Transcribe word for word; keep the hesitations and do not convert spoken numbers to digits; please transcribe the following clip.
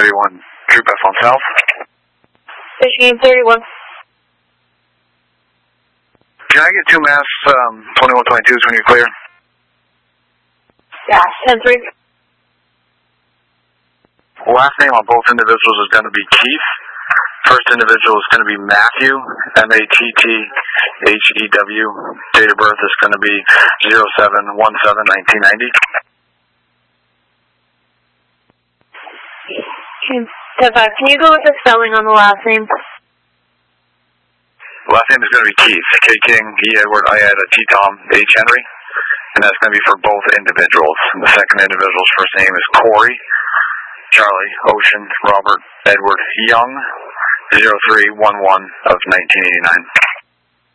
thirty-one, Troop F on South. Fishing thirty-one. Can I get two mass um, twenty-one twenty-twos when you're clear? Yeah, ten three. Last name on both individuals is going to be Keith. First individual is going to be Matthew, M A T T H E W. Date of birth is going to be zero seven one seven nineteen ninety. Okay, ten five. Can you go with the spelling on the last name? Last name is going to be Keith. K King, E Edward, I Ed, T Tom, H Henry. And that's going to be for both individuals. The second individual's first name is Corey, Charlie, Ocean, Robert, Edward, Young, zero three one one of nineteen eighty-nine.